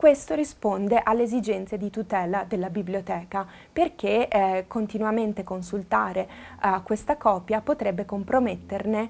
Questo risponde alle esigenze di tutela della biblioteca, perché continuamente consultare questa copia potrebbe comprometterne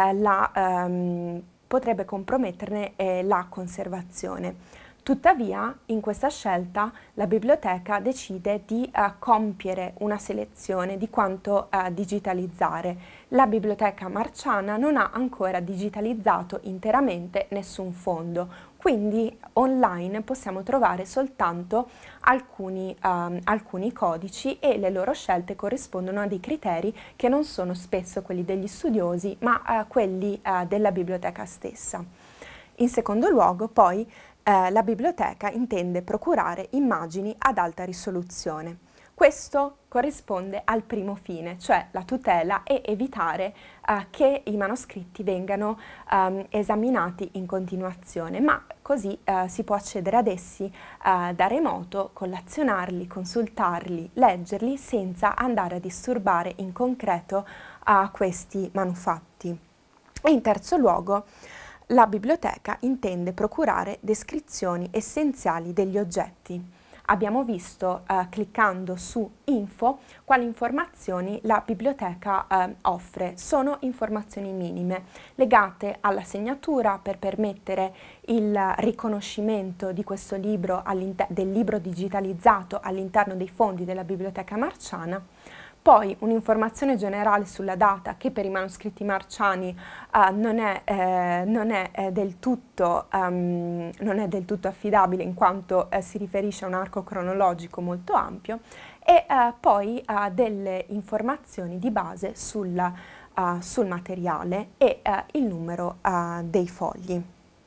la conservazione. Tuttavia, in questa scelta, la biblioteca decide di compiere una selezione di quanto digitalizzare. La biblioteca Marciana non ha ancora digitalizzato interamente nessun fondo, quindi online possiamo trovare soltanto alcuni codici e le loro scelte corrispondono a dei criteri che non sono spesso quelli degli studiosi, ma quelli della biblioteca stessa. In secondo luogo, poi, la biblioteca intende procurare immagini ad alta risoluzione. Questo corrisponde al primo fine, cioè la tutela e evitare che i manoscritti vengano esaminati in continuazione, ma così si può accedere ad essi da remoto, collezionarli, consultarli, leggerli senza andare a disturbare in concreto questi manufatti. E in terzo luogo, la biblioteca intende procurare descrizioni essenziali degli oggetti. Abbiamo visto, cliccando su Info, quali informazioni la biblioteca offre. Sono informazioni minime, legate alla segnatura per permettere il riconoscimento di questo libro, del libro digitalizzato all'interno dei fondi della Biblioteca Marciana. Poi un'informazione generale sulla data che per i manoscritti marciani non è del tutto affidabile, in quanto si riferisce a un arco cronologico molto ampio, e poi delle informazioni di base sul materiale e il numero dei fogli.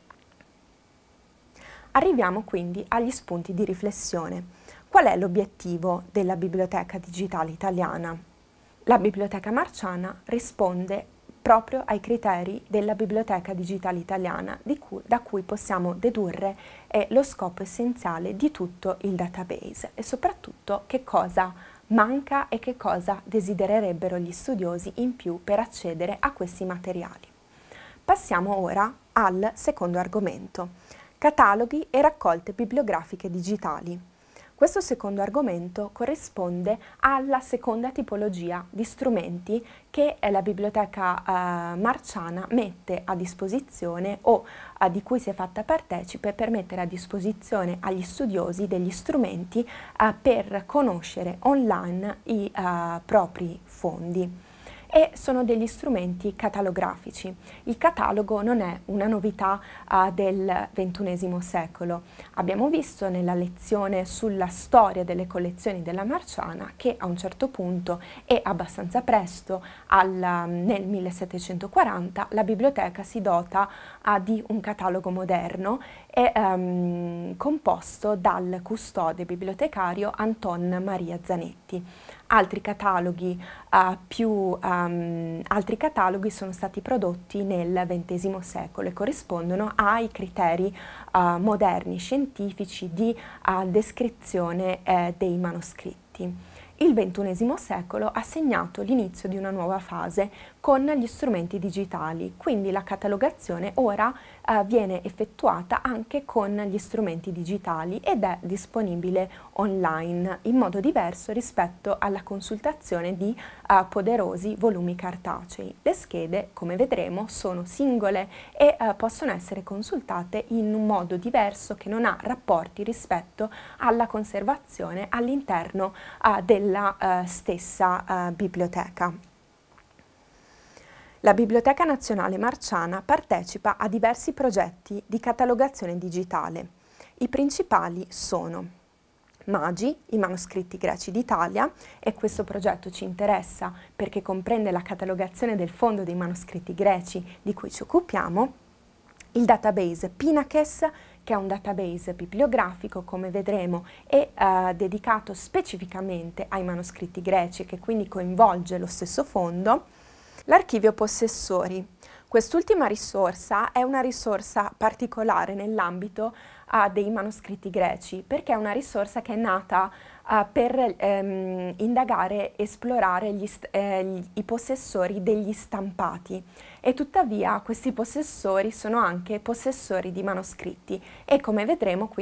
Arriviamo quindi agli spunti di riflessione. Qual è l'obiettivo della Biblioteca Digitale Italiana? La Biblioteca Marciana risponde proprio ai criteri della Biblioteca Digitale Italiana, da cui possiamo dedurre lo scopo essenziale di tutto il database e soprattutto che cosa manca e che cosa desidererebbero gli studiosi in più per accedere a questi materiali. Passiamo ora al secondo argomento: cataloghi e raccolte bibliografiche digitali. Questo secondo argomento corrisponde alla seconda tipologia di strumenti che la Biblioteca Marciana mette a disposizione o di cui si è fatta partecipe per mettere a disposizione agli studiosi degli strumenti per conoscere online i propri fondi. E sono degli strumenti catalografici. Il catalogo non è una novità del XXI secolo. Abbiamo visto nella lezione sulla storia delle collezioni della Marciana che a un certo punto e abbastanza presto, nel 1740, la biblioteca si dota di un catalogo moderno e composto dal custode bibliotecario Anton Maria Zanetti. Altri cataloghi sono stati prodotti nel XX secolo e corrispondono ai criteri moderni, scientifici di descrizione dei manoscritti. Il XXI secolo ha segnato l'inizio di una nuova fase con gli strumenti digitali, quindi la catalogazione ora viene effettuata anche con gli strumenti digitali ed è disponibile online in modo diverso rispetto alla consultazione di poderosi volumi cartacei. Le schede, come vedremo, sono singole e possono essere consultate in un modo diverso che non ha rapporti rispetto alla conservazione all'interno della stessa biblioteca. La Biblioteca Nazionale Marciana partecipa a diversi progetti di catalogazione digitale. I principali sono MAGI, i manoscritti greci d'Italia, e questo progetto ci interessa perché comprende la catalogazione del fondo dei manoscritti greci di cui ci occupiamo, il database Pinakes, che è un database bibliografico, come vedremo, è dedicato specificamente ai manoscritti greci, che quindi coinvolge lo stesso fondo. L'archivio possessori. Quest'ultima risorsa è una risorsa particolare nell'ambito dei manoscritti greci, perché è una risorsa che è nata per indagare e esplorare i possessori degli stampati, e tuttavia questi possessori sono anche possessori di manoscritti e, come vedremo,